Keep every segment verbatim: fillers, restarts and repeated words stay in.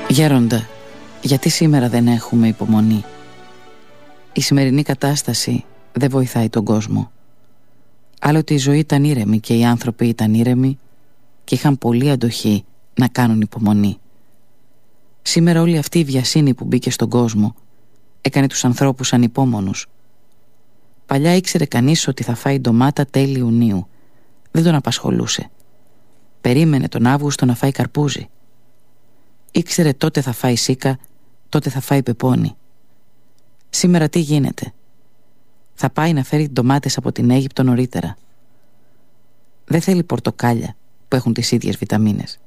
Γέροντα, γιατί σήμερα δεν έχουμε υπομονή? Η σημερινή κατάσταση δεν βοηθάει τον κόσμο. Άλλοτε η ζωή ήταν ήρεμη και οι άνθρωποι ήταν ήρεμοι και είχαν πολλή αντοχή να κάνουν υπομονή. Σήμερα όλη αυτή η βιασύνη που μπήκε στον κόσμο έκανε τους ανθρώπους ανυπόμονους. Παλιά ήξερε κανείς ότι θα φάει ντομάτα τέλη Ιουνίου. Δεν τον απασχολούσε. Περίμενε τον Αύγουστο να φάει καρπούζι. Ήξερε τότε θα φάει σίκα, τότε θα φάει πεπόνι. Σήμερα τι γίνεται? Θα πάει να φέρει ντομάτες από την Αίγυπτο νωρίτερα. Δεν θέλει πορτοκάλια που έχουν τις ίδιες βιταμίνες.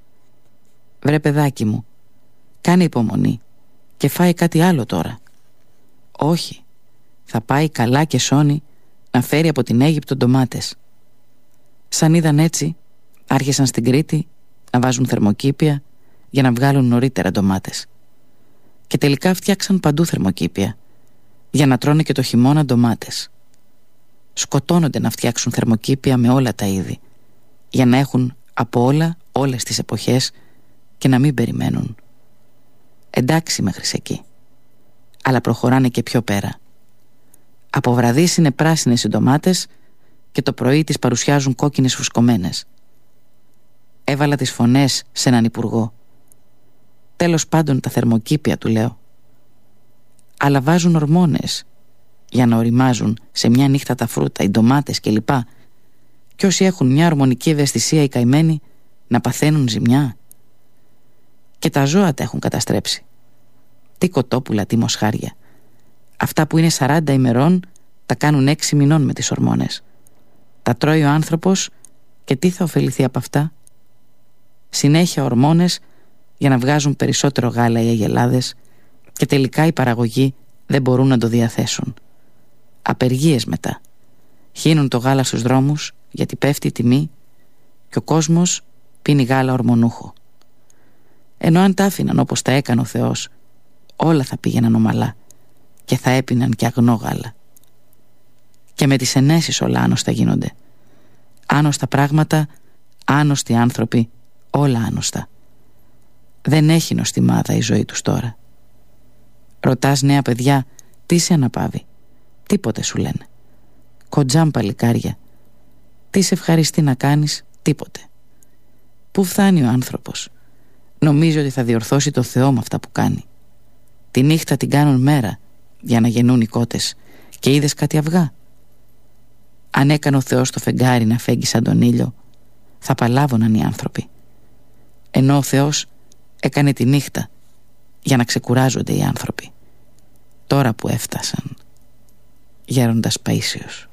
Βρε παιδάκι μου, κάνε υπομονή και φάει κάτι άλλο τώρα. Όχι, θα πάει καλά και σώνει να φέρει από την Αίγυπτο ντομάτες. Σαν είδαν έτσι, άρχισαν στην Κρήτη να βάζουν θερμοκήπια για να βγάλουν νωρίτερα ντομάτες. Και τελικά φτιάξαν παντού θερμοκήπια για να τρώνε και το χειμώνα ντομάτες. Σκοτώνονται να φτιάξουν θερμοκήπια με όλα τα είδη, για να έχουν από όλα όλες τις εποχές και να μην περιμένουν. Εντάξει μέχρι εκεί, αλλά προχωράνε και πιο πέρα. Από βραδύς είναι πράσινες οι ντομάτες και το πρωί τις παρουσιάζουν κόκκινες φουσκωμένες. Έβαλα τις φωνές σε έναν υπουργό. Τέλος πάντων τα θερμοκήπια, του λέω. Αλλά βάζουν ορμόνες για να οριμάζουν σε μια νύχτα τα φρούτα, οι ντομάτες κλπ. Και όσοι έχουν μια ορμονική ευαισθησία οι καημένοι να παθαίνουν ζημιά. Και τα ζώα τα έχουν καταστρέψει. Τι κοτόπουλα, τι μοσχάρια. Αυτά που είναι σαράντα ημερών τα κάνουν έξι μηνών με τις ορμόνες. Τα τρώει ο άνθρωπος και τι θα ωφεληθεί από αυτά? Συνέχεια ορμόνες για να βγάζουν περισσότερο γάλα οι αγελάδες και τελικά οι παραγωγοί δεν μπορούν να το διαθέσουν. Απεργίες μετά. Χύνουν το γάλα στους δρόμους γιατί πέφτει η τιμή και ο κόσμος πίνει γάλα ορμονούχο. Ενώ αν τα άφηναν όπως τα έκανε ο Θεός, όλα θα πήγαιναν ομαλά και θα έπιναν και αγνό γάλα. Και με τις ενέσεις όλα άνοστα γίνονται. Άνοστα πράγματα, άνοστοι άνθρωποι, όλα άνοστα. Δεν έχει νοστιμάδα η ζωή τους τώρα. Ρωτάς νέα παιδιά, τι σε αναπαύει? Τίποτε σου λένε. Κοντζάμ παλικάρια. Τι σε ευχαριστεί να κάνεις? Τίποτε. Πού φτάνει ο άνθρωπος? Νομίζει ότι θα διορθώσει το Θεό με αυτά που κάνει. Τη νύχτα την κάνουν μέρα για να γεννούν οι κότες. Και είδες κάτι αυγά? Αν έκανε ο Θεός το φεγγάρι να φέγγει σαν τον ήλιο, θα παλάβωναν οι άνθρωποι. Ενώ ο Θεός έκανε τη νύχτα για να ξεκουράζονται οι άνθρωποι. Τώρα που έφτασαν. Γέροντας Παΐσιος.